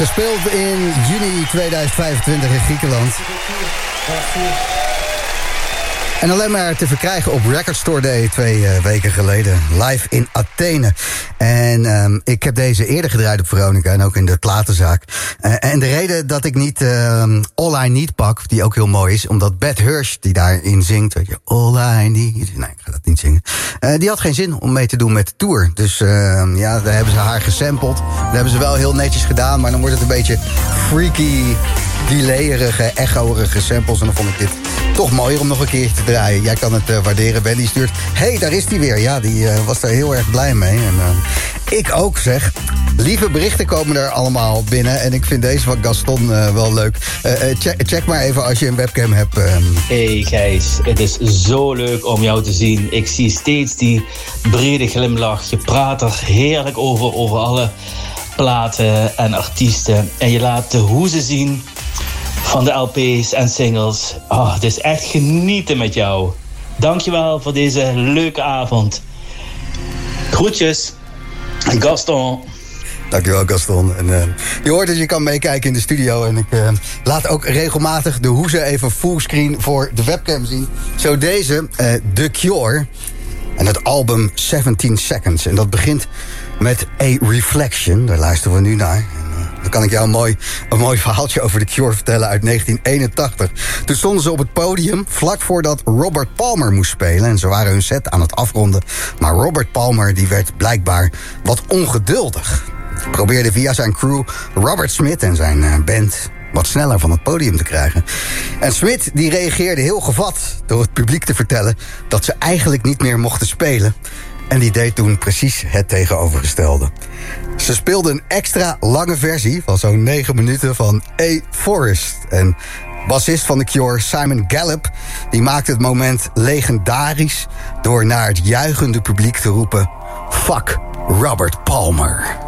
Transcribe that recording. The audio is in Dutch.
Gespeeld in juni 2025 in Griekenland. En alleen maar te verkrijgen op Record Store Day 2 weken geleden. Live in Athene. En ik heb deze eerder gedraaid op Veronica en ook in de platenzaak. En de reden dat ik niet All I Need pak, die ook heel mooi is, omdat Beth Hirsch, die daarin zingt, weet je, All I Need. Nee, ik ga dat niet zingen. Die had geen zin om mee te doen met de tour. Dus ja, daar hebben ze haar gesampled. Dat hebben ze wel heel netjes gedaan, maar dan wordt het een beetje freaky, delayerige, echoerige samples. En dan vond ik dit toch mooier om nog een keertje te draaien. Jij kan het waarderen. Benny stuurt, hey, daar is die weer. Ja, die was daar heel erg blij mee. En ik ook, zeg. Lieve berichten komen er allemaal binnen. En ik vind deze van Gaston wel leuk. Check maar even als je een webcam hebt. Hey Gijs, het is zo leuk om jou te zien. Ik zie steeds die brede glimlach. Je praat er heerlijk over alle platen en artiesten. En je laat de hoezen zien van de LP's en singles. Oh, het is echt genieten met jou. Dankjewel voor deze leuke avond. Groetjes, Gaston. Dankjewel, Gaston. En, je hoort dat je kan meekijken in de studio. En ik laat ook regelmatig de hoezen even fullscreen voor de webcam zien. Zo deze, The Cure. En het album 17 Seconds. En dat begint met A Reflection. Daar luisteren we nu naar. Dan kan ik jou een mooi verhaaltje over The Cure vertellen uit 1981. Toen stonden ze op het podium vlak voordat Robert Palmer moest spelen. En ze waren hun set aan het afronden. Maar Robert Palmer die werd blijkbaar wat ongeduldig. Probeerde via zijn crew Robert Smith en zijn band wat sneller van het podium te krijgen. En Smith die reageerde heel gevat door het publiek te vertellen dat ze eigenlijk niet meer mochten spelen. En die deed toen precies het tegenovergestelde. Ze speelde een extra lange versie van zo'n 9 minuten van A Forest. En bassist van The Cure, Simon Gallup, die maakte het moment legendarisch door naar het juichende publiek te roepen: Fuck Robert Palmer.